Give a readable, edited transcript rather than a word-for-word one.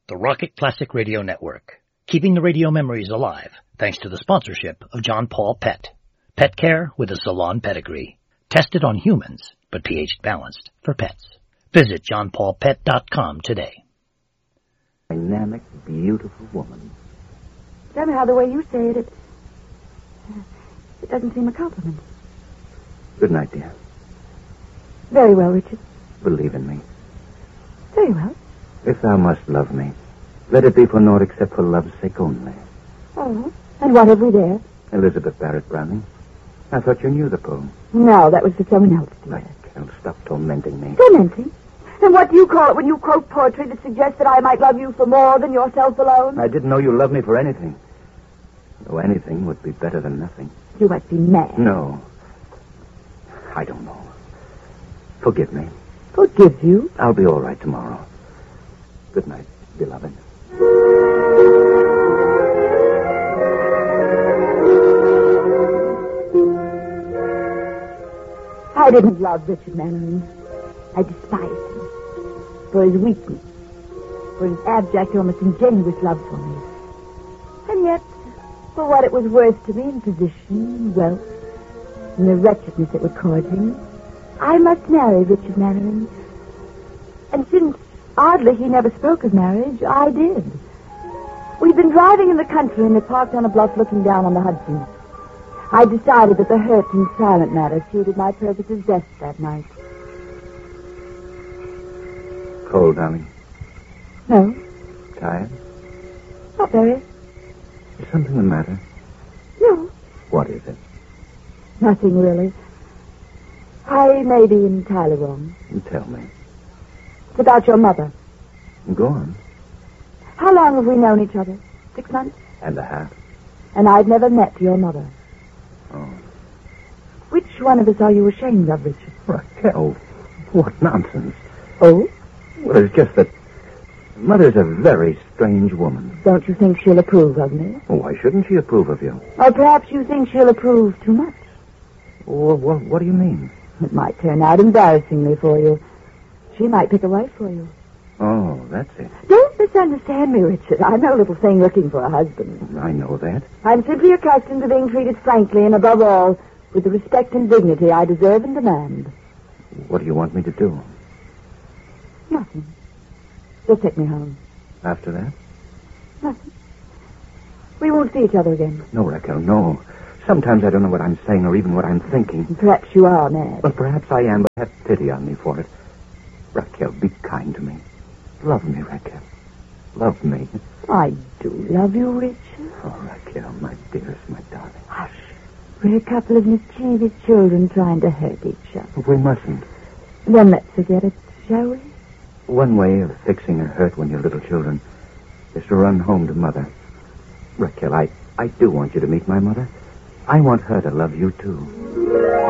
the Rocket Classic Radio Network, keeping the radio memories alive thanks to the sponsorship of John Paul Pet. Pet care with a salon pedigree. Tested on humans, but pH balanced for pets. Visit johnpaulpet.com today. Dynamic, beautiful woman. Somehow the way you say it, it doesn't seem a compliment. Good night, dear. Very well, Richard. Believe in me. Very well. If thou must love me, let it be for naught except for love's sake only. Oh, and what have we there? Elizabeth Barrett Browning. I thought you knew the poem. No, that was for someone else, dear. Raquel, stop tormenting me. Tormenting? And what do you call it when you quote poetry that suggests that I might love you for more than yourself alone? I didn't know you loved me for anything. Though anything would be better than nothing. You must be mad. No. I don't know. Forgive me. Forgive you? I'll be all right tomorrow. Good night, beloved. I didn't love Richard Mannering. I despised him. For his weakness. For his abject, almost ingenuous love for me. And yet, for what it was worth to me in position, wealth, and the wretchedness that would cause him, I must marry Richard Mannering. And since, oddly, he never spoke of marriage, I did. We'd been driving in the country and had parked on a bluff looking down on the Hudson. I decided that the hurt and silent matter suited my purposes best that night. Cold, darling? No, Tired? not very. Is something the matter? No, What is it? nothing really. I may be entirely wrong. Tell me. It's about your mother. Go on. How long have we known each other? 6 months? And a half. And I've never met your mother. Oh. Which one of us are you ashamed of, Richard? Raquel, what nonsense. Oh? Well, it's just that Mother's a very strange woman. Don't you think she'll approve of me? Well, why shouldn't she approve of you? Or perhaps you think she'll approve too much. Well, what do you mean? It might turn out embarrassingly for you. She might pick a wife for you. Oh, that's it. Don't misunderstand me, Richard. I'm no little thing looking for a husband. I know that. I'm simply accustomed to being treated frankly and, above all, with the respect and dignity I deserve and demand. What do you want me to do? Nothing. Just take me home. After that? Nothing. We won't see each other again. No, Raquel, no. Sometimes I don't know what I'm saying or even what I'm thinking. Perhaps you are mad. Well, perhaps I am, but have pity on me for it. Raquel, be kind to me. Love me, Raquel. Love me. I do love you, Richard. Oh, Raquel, my dearest, my darling. Hush. We're a couple of mischievous children trying to hurt each other. But we mustn't. Then let's forget it, shall we? One way of fixing a hurt when you're little children is to run home to Mother. Raquel, I do want you to meet my mother. I want her to love you, too.